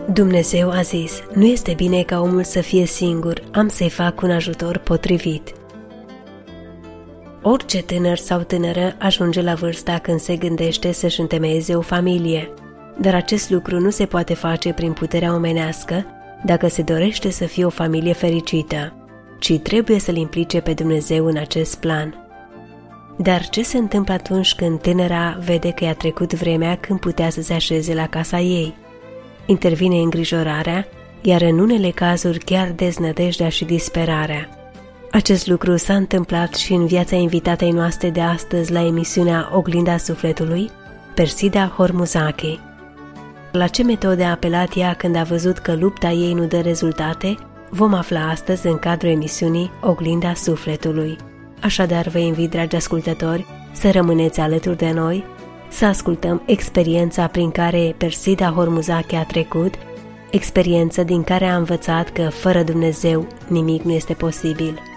Dumnezeu a zis, nu este bine ca omul să fie singur, am să-i fac un ajutor potrivit. Orice tânăr sau tânără ajunge la vârsta când se gândește să-și întemeieze o familie, dar acest lucru nu se poate face prin puterea omenească dacă se dorește să fie o familie fericită, ci trebuie să-L implice pe Dumnezeu în acest plan. Dar ce se întâmplă atunci când tânăra vede că i-a trecut vremea când putea să se așeze la casa ei? Intervine îngrijorarea, iar în unele cazuri chiar deznădejdea și disperarea. Acest lucru s-a întâmplat și în viața invitatei noastre de astăzi la emisiunea Oglinda Sufletului, Persida Hormuzaki. La ce metode a apelat ea când a văzut că lupta ei nu dă rezultate, vom afla astăzi în cadrul emisiunii Oglinda Sufletului. Așadar vă invit, dragi ascultători, să rămâneți alături de noi, să ascultăm experiența prin care Persida Hormuzaki a trecut, experiență din care a învățat că fără Dumnezeu nimic nu este posibil.